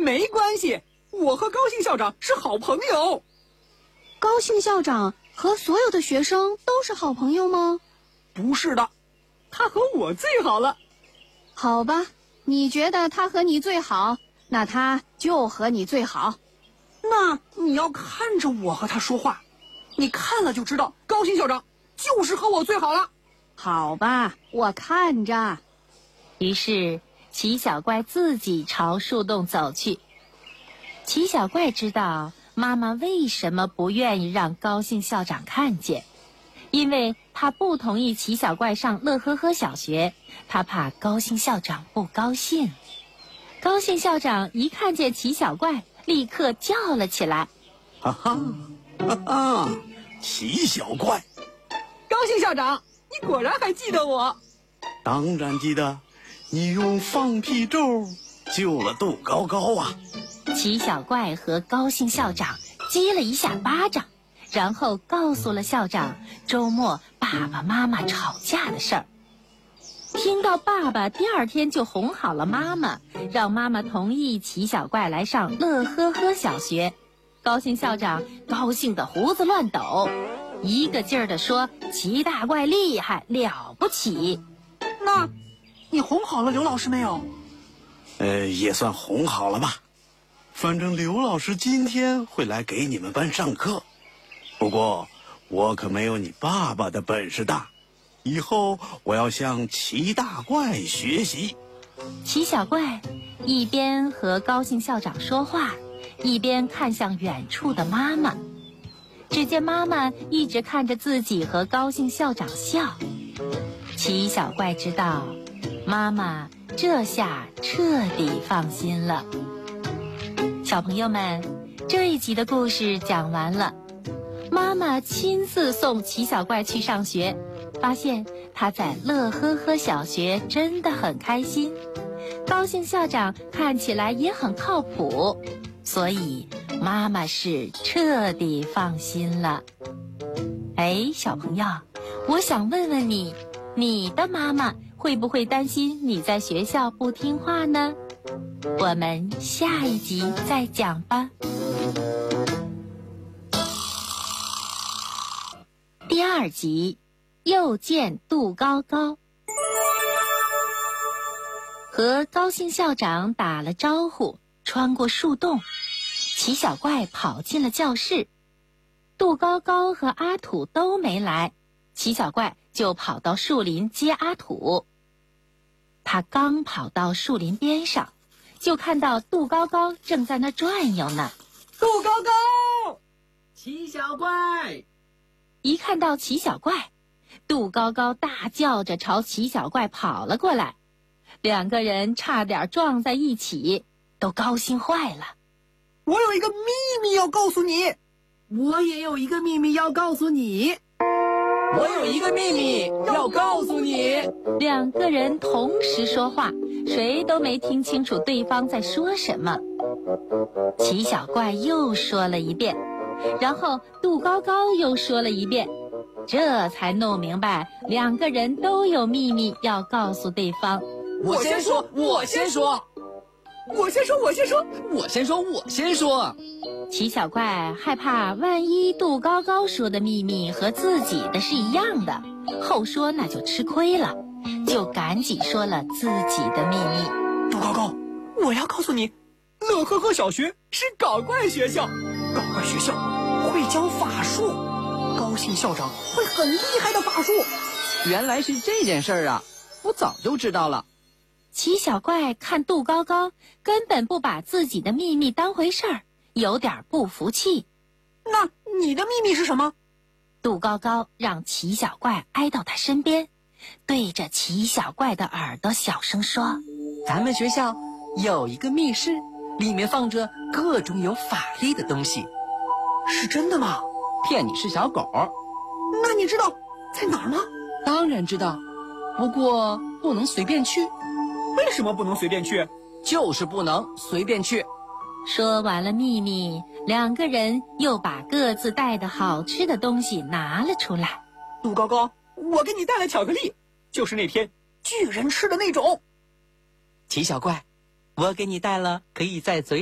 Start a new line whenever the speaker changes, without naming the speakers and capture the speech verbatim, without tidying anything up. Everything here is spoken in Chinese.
没关系，我和高兴校长是好朋友。
高兴校长和所有的学生都是好朋友吗？
不是的，他和我最好了。
好吧，你觉得他和你最好，那他就和你最好。
那你要看着我和他说话，你看了就知道高兴校长就是和我最好了。
好吧，我看着。
于是齐小怪自己朝树洞走去。齐小怪知道妈妈为什么不愿意让高兴校长看见，因为他不同意齐小怪上乐呵呵小学，他怕高兴校长不高兴。高兴校长一看见齐小怪，立刻叫了起来：
哈哈哈哈！齐小怪，
高兴校长，你果然还记得我。
当然记得，你用放屁咒救了杜高高啊！
齐小怪和高兴校长击了一下巴掌，然后告诉了校长周末爸爸妈妈吵架的事儿。听到爸爸第二天就哄好了妈妈，让妈妈同意齐小怪来上乐呵呵小学，高兴校长高兴得胡子乱抖，一个劲儿地说齐大怪厉害了不起。
那你哄好了刘老师没有？
呃，也算哄好了吧。反正刘老师今天会来给你们班上课，不过我可没有你爸爸的本事大，以后我要向齐大怪学习。
齐小怪一边和高兴校长说话，一边看向远处的妈妈。只见妈妈一直看着自己和高兴校长笑。齐小怪知道，妈妈这下彻底放心了。小朋友们，这一集的故事讲完了。妈妈亲自送齐小怪去上学，发现他在乐呵呵小学真的很开心。高兴校长看起来也很靠谱，所以妈妈是彻底放心了。哎，小朋友，我想问问你，你的妈妈会不会担心你在学校不听话呢？我们下一集再讲吧。第二集，又见杜高高。和高兴校长打了招呼，穿过树洞，齐小怪跑进了教室。杜高高和阿土都没来，齐小怪就跑到树林接阿土。他刚跑到树林边上，就看到杜高高正在那转悠呢。
杜高高，齐小怪。
一看到齐小怪，杜高高大叫着朝齐小怪跑了过来，两个人差点撞在一起，都高兴坏了。
我有一个秘密要告诉你。
我也有一个秘密要告诉你。
我有一个秘密要告诉你。
两个人同时说话，谁都没听清楚对方在说什么。齐小怪又说了一遍，然后杜高高又说了一遍，这才弄明白两个人都有秘密要告诉对方。
我先说，我先说，我先说，我先说，我先说，我先说。
齐小怪害怕万一杜高高说的秘密和自己的是一样的，后说那就吃亏了，就赶紧说了自己的秘密。
杜高高，我要告诉你，乐呵呵小学是搞怪学校，搞怪学校会教法术，高兴校长会很厉害的法术。
原来是这件事儿啊，我早就知道了。
齐小怪看杜高高根本不把自己的秘密当回事儿，有点不服气。
那你的秘密是什么？
杜高高让齐小怪挨到他身边，对着齐小怪的耳朵小声说：
咱们学校有一个密室，里面放着各种有法力的东西。
是真的吗？
骗你是小狗。
那你知道在哪儿吗？
当然知道，不过不能随便去。
为什么不能随便去？
就是不能随便去。
说完了秘密，两个人又把各自带的好吃的东西拿了出来。
杜高高，我给你带了巧克力，就是那天巨人吃的那种。
齐小怪，我给你带了可以在嘴